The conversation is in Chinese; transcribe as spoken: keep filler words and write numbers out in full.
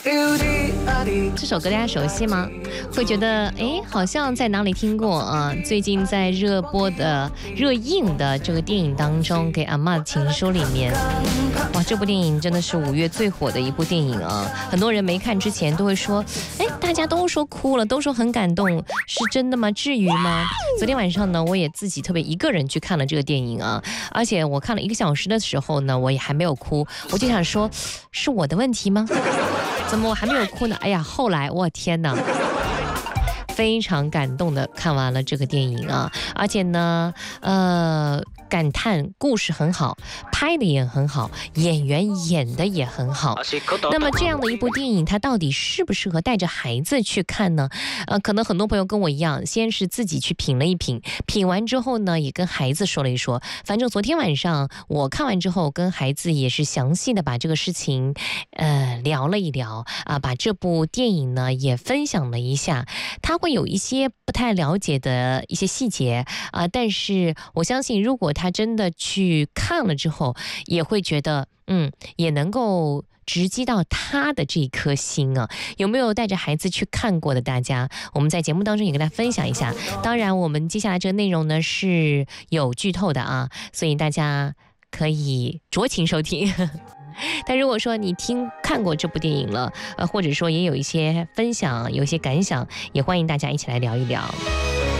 这首歌大家熟悉吗？会觉得哎，好像在哪里听过啊？最近在热播的、热映的这个电影当中，《给阿嬷的情书》里面，哇，这部电影真的是五月最火的一部电影啊！很多人没看之前都会说，哎，大家都说哭了，都说很感动，是真的吗？至于吗？昨天晚上呢，我也自己特别一个人去看了这个电影啊，而且我看了一个小时的时候呢，我也还没有哭，我就想说，是我的问题吗？怎么我还没有哭呢？哎呀，后来我天哪！非常感动的看完了这个电影啊，而且呢，呃，感叹故事很好，拍的也很好，演员演的也很好。那么这样的一部电影，它到底适不适合带着孩子去看呢？呃，可能很多朋友跟我一样，先是自己去品了一品，品完之后呢，也跟孩子说了一说。反正昨天晚上我看完之后，跟孩子也是详细的把这个事情，呃，聊了一聊啊，把这部电影呢也分享了一下。他会有一些不太了解的一些细节啊、呃，但是我相信，如果他真的去看了之后，也会觉得，嗯，也能够直击到他的这一颗心啊。有没有带着孩子去看过的？大家，我们在节目当中也跟大家分享一下。当然，我们接下来这个内容呢是有剧透的啊，所以大家可以酌情收听。但如果说你听看过这部电影了，呃，或者说也有一些分享，有一些感想，也欢迎大家一起来聊一聊。